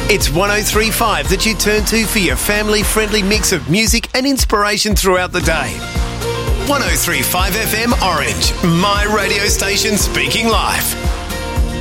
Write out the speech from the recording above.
It's 103.5 that you turn to for your family-friendly mix of music and inspiration throughout the day. 103.5 FM Orange, my radio station speaking live.